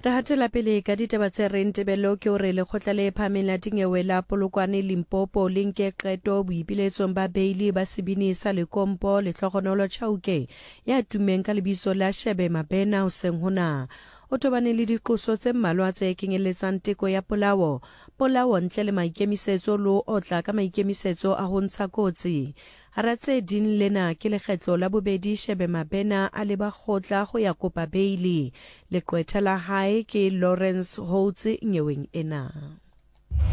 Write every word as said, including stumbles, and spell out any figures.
Re hatela pele ka ditaba tse reng Tebello ke hore lekgotla le phahameng la dinyewe la Polokwane Limpopo le nke qeto boipiletsong ba beili ba sebini sa Lekompo Lehlohonolo Chauke ya tumeng ka lebiso la Shebe Mabena hoseng hona. O tobane le diqoso tse mmalwa tse kenyelletsang teko ya polao, polao ntle le maikemisetso le o tla ka maikemisetso a ho ntsha kotsi. Hara tse ding lena ke lekgetlo la bobedi Shebe Mabena a le ba kgotla go ya kopa beili. Leqwetha la hae ke Lawrence Holtz nyeweng ena.